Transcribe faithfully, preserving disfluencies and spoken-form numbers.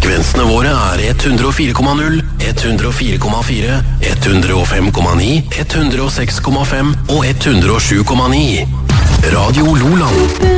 Frekvensene våre er hundre og fire komma null, hundre og fire komma fire, hundre og fem komma ni, hundre og seks komma fem og hundre og sju komma ni. Radio Loland.